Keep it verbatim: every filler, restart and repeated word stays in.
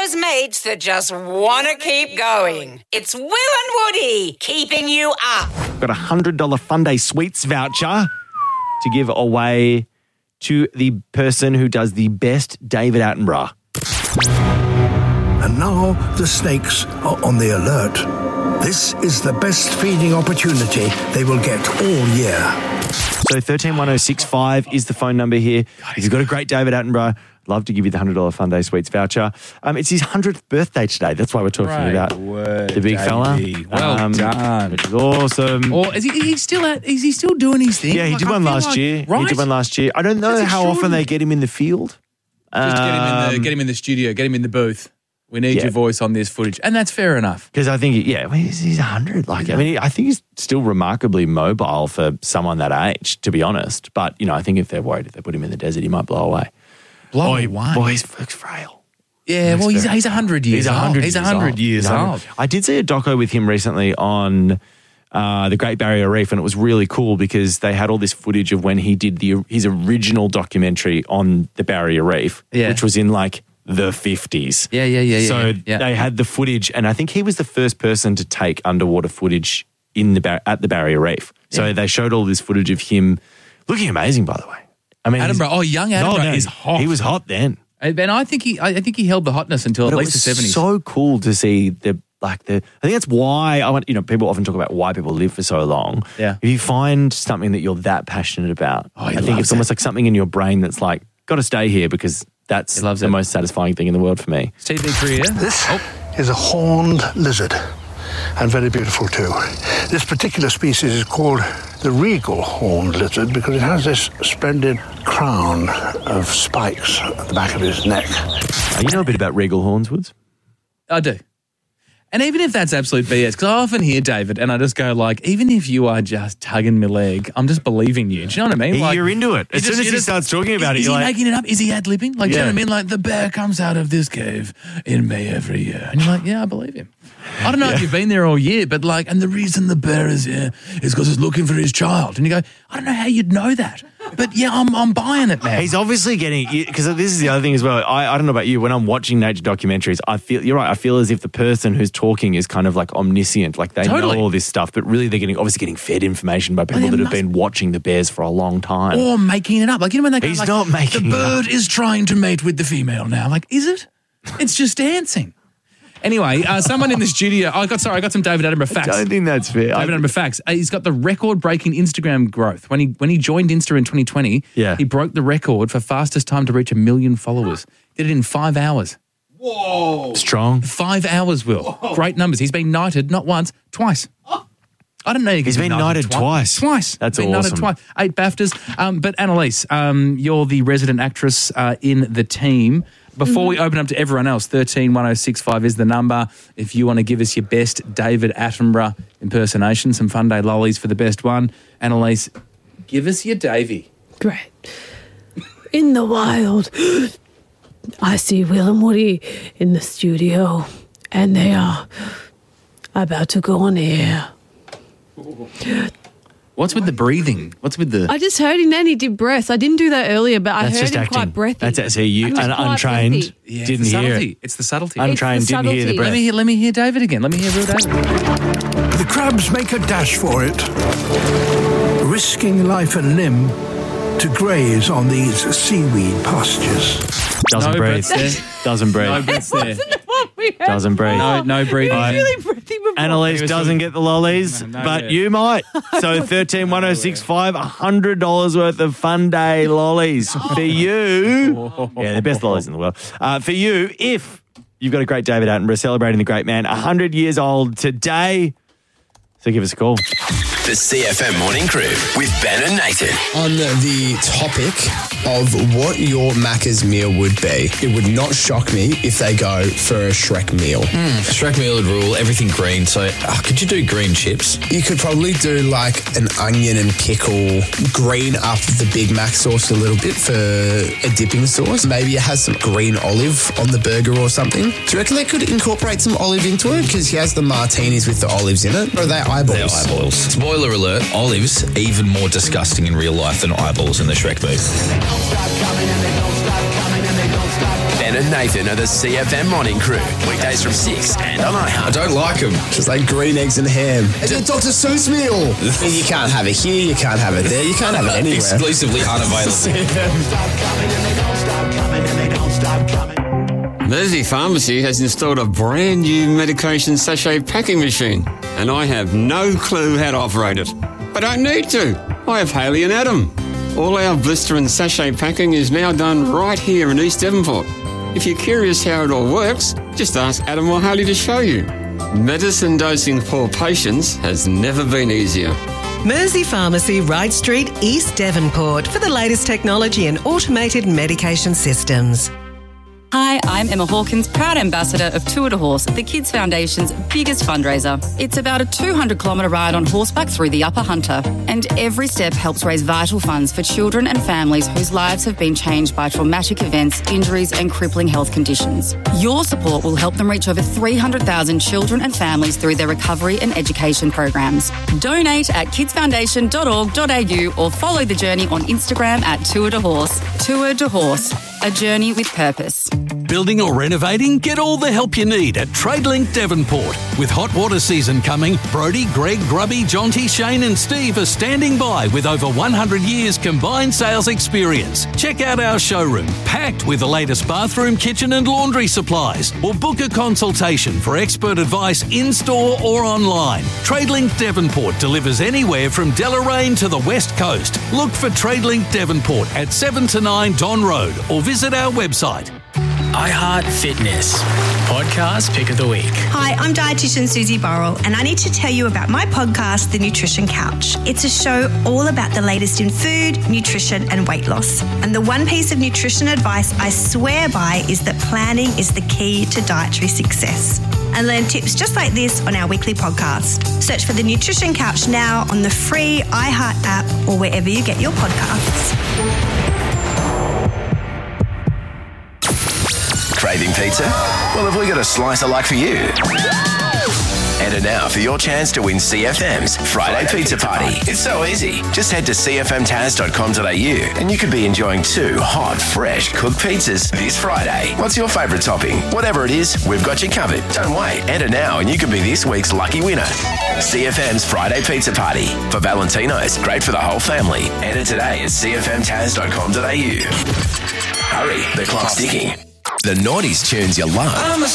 those mates that just want to keep going. It's Will and Woody keeping you up. Got a one hundred dollars Funday Sweets voucher to give away to the person who does the best David Attenborough. And now the snakes are on the alert. This is the best feeding opportunity they will get all year. So thirteen one oh six five is the phone number here. If you've got a great David Attenborough, love to give you the one hundred dollars Funday Sweets voucher. Um, it's his one hundredth birthday today. That's why we're talking Great about word, the big fella. Well um, done. Which is awesome. Or is he he's still at, is he still doing his thing? Yeah, he Like, did I one feel last like- year. Right? He did one last year. I don't know That's how often extraordinary. they get him in the field. Just get him in the Um, get him in the studio, get him in the booth. We need Yeah. your voice on this footage. And that's fair enough. Because I think, yeah, I mean, he's, he's one hundred. Like, I mean, I think he's still remarkably mobile for someone that age, to be honest. But, you know, I think if they're worried, if they put him in the desert, he might blow away. Blow Boy, away. boy, he's frail. Yeah, well, he's he's one hundred years He's one old. hundred He's years one hundred old. years He's one hundred. old. I did see a doco with him recently on uh, the Great Barrier Reef, and it was really cool because they had all this footage of when he did the his original documentary on the Barrier Reef, Yeah. which was in like the fifties. Yeah, yeah, yeah, yeah. So yeah, yeah. they had the footage, and I think he was the first person to take underwater footage in the bar- at the Barrier Reef. So Yeah. they showed all this footage of him looking amazing, by the way. I mean, he's- Attenborough, oh, young he's old Attenborough now. is hot. He was hot then. And I think he I think he held the hotness until But at it least was the seventies. so cool to see the like the. I think that's why I want. You know, people often talk about why people live for so long. Yeah. If you find something that you're that passionate about, Oh, he I think loves it's almost like something in your brain that's like, got to stay here because that's He loves the it. most satisfying thing in the world for me. T V career. This Oh. is a horned lizard, and very beautiful too. This particular species is called the regal horned lizard because it has this splendid crown of spikes at the back of his neck. Uh, you know a bit about regal horns, Woods? I do. And even if that's absolute B S, because I often hear David and I just go like, even if you are just tugging my leg, I'm just believing you. Do you know what I mean? Like, You're into it. you As just- soon as you he just- starts talking about is, it, is you're he like, making it up? Is he ad-libbing? Like, do you know Yeah. what I mean? Like, the bear comes out of this cave in May every year. And you're like, yeah, I believe him. I don't know if you've been there all year, but like, and the reason the bear is here is because it's looking for his child. And you go, I don't know how you'd know that. But yeah, I'm I'm buying it now. He's obviously getting, because this is the other thing as well. I, I don't know about you. When I'm watching nature documentaries, I feel, you're right, I feel as if the person who's talking is kind of like omniscient, like they Totally. know all this stuff, but really they're getting, obviously getting fed information by people there that have must- been watching the bears for a long time. Or making it up. Like, you know when they go He's like, not making the it bird is trying to mate with the female now. Like, is it? It's just dancing. Anyway, uh, someone in the studio, I got, sorry, I got some David Attenborough facts. I don't think that's fair. David I- Attenborough facts. Uh, he's got the record-breaking Instagram growth. When he when he joined Insta in twenty twenty, Yeah. he broke the record for fastest time to reach a million followers. Did it in five hours. Strong. Five hours, Will. Great numbers. He's been knighted not once, twice. I don't know. You He's can been be knighted twice. Twice. That's been awesome. Knighted twice. Eight BAFTAs. Um, but Annalise, um, you're the resident actress uh, in the team. Before we open up to everyone else, thirteen one oh six five is the number. If you want to give us your best David Attenborough impersonation, some fun day lollies for the best one. Annalise, give us your Davey. Great. In the wild, I see Will and Woody in the studio, and they are about to go on air. What's with the breathing? What's with the... I just heard him then, he did breaths. I didn't do that earlier, but I That's heard just him acting. quite breathy. That's it. So you, He was un- quite untrained, breathy. Yeah, didn't it's the hear subtlety. it. It's the subtlety. Untrained, the didn't hear the subtlety. breath. Let me hear, let me hear David again. Let me hear real David. The crabs make a dash for it, risking life and limb to graze on these seaweed pastures. Doesn't No breathe. breaths there. Doesn't breathe. No breaths there. What we heard. Doesn't breathe. No, no breathing. He was there. really breathy before. Annalise He was doesn't sort of- get the lollies, No, no, but yeah. you might. So thirteen one oh six five, one hundred dollars worth of fun day lollies for you. Yeah, the best lollies in the world. Uh, for you, if you've got a great David Attenborough celebrating the great man, one hundred years old today. So give us a call. The C F M Morning Crew with Ben and Nathan. On the topic of what your Macca's meal would be, it would not shock me if they go for a Shrek meal. Shrek meal would rule, everything green. So uh, could you do green chips? You could probably do like an onion and pickle, green up the Big Mac sauce a little bit for a dipping sauce. Maybe it has some green olive on the burger or something. Do you reckon they could incorporate some olive into it? Because he has the martinis with the olives in it. Or are they eyeballs? They're eyeballs. Spoiler alert, olives even more disgusting in real life than eyeballs in the Shrek movie. Ben Ben and Nathan are the C F M Morning Crew. Weekdays from six and on I iHeart. don't like them. Just like green eggs and ham. It's a Doctor Seuss meal. You can't have it here, you can't have it there, you can't have it anywhere. Exclusively unavailable. Mersey Pharmacy has installed a brand new medication sachet packing machine, and I have no clue how to operate it. I don't need to. I have Haley and Adam. All our blister and sachet packing is now done right here in East Devonport. If you're curious how it all works, just ask Adam or Haley to show you. Medicine dosing for patients has never been easier. Mersey Pharmacy, Wright Street, East Devonport, for the latest technology and automated medication systems. Hi, I'm Emma Hawkins, proud ambassador of Tour de Horse, the Kids Foundation's biggest fundraiser. It's about a two hundred kilometre ride on horseback through the Upper Hunter, and every step helps raise vital funds for children and families whose lives have been changed by traumatic events, injuries and crippling health conditions. Your support will help them reach over three hundred thousand children and families through their recovery and education programs. Donate at kids foundation dot org dot a u or follow the journey on Instagram at Tour de Horse. Tour de Horse, a journey with purpose. Building or renovating? Get all the help you need at TradeLink Devonport. With hot water season coming, Brodie, Greg, Grubby, Jonty, Shane and Steve are standing by with over one hundred years combined sales experience. Check out our showroom, packed with the latest bathroom, kitchen and laundry supplies, or book a consultation for expert advice in-store or online. TradeLink Devonport delivers anywhere from Deloraine to the West Coast. Look for TradeLink Devonport at seven to nine Don Road or visit our website. iHeart Fitness Podcast Pick of the Week. Hi, I'm dietitian Susie Burrell, and I need to tell you about my podcast, The Nutrition Couch. It's a show all about the latest in food, nutrition, and weight loss. And the one piece of nutrition advice I swear by is that planning is the key to dietary success. And learn tips just like this on our weekly podcast. Search for The Nutrition Couch now on the free iHeart app or wherever you get your podcasts. Craving pizza? Well, have we got a slice of luck for you? Enter now for your chance to win C F M's Friday, Friday Pizza, Pizza Party. Party. It's so easy. Just head to c f m taz dot com dot a u and you could be enjoying two hot, fresh cooked pizzas this Friday. What's your favourite topping? Whatever it is, we've got you covered. Don't wait. Enter now and you could be this week's lucky winner. C F M's Friday Pizza Party. For Valentino's, great for the whole family. Enter today at c f m taz dot com dot a u. Hurry, the clock's ticking. The nineties tunes you love.